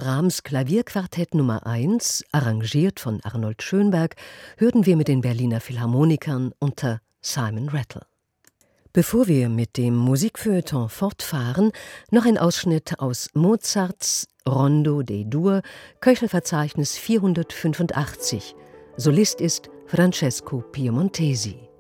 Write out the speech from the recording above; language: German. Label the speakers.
Speaker 1: Brahms Klavierquartett Nummer 1, arrangiert von Arnold Schönberg, hörten wir mit den Berliner Philharmonikern unter Simon Rattle. Bevor wir mit dem Musikfeuilleton fortfahren, noch ein Ausschnitt aus Mozarts Rondo D-Dur, Köchelverzeichnis 485. Solist ist Francesco Piemontesi.